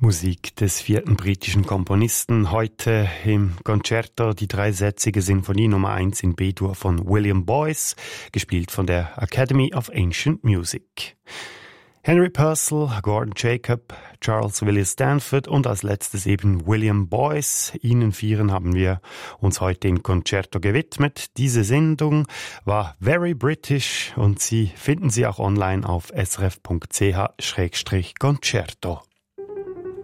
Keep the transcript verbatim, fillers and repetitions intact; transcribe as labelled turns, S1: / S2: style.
S1: Musik des vierten britischen Komponisten. Heute im Concerto die dreisätzige Sinfonie Nummer eins in B-Dur von William Boyce, gespielt von der Academy of Ancient Music. Henry Purcell, Gordon Jacob, Charles Willis Stanford und als letztes eben William Boyce. Ihnen vieren haben wir uns heute im Concerto gewidmet. Diese Sendung war Very British und Sie finden sie auch online auf s r f punkt c h slash concerto.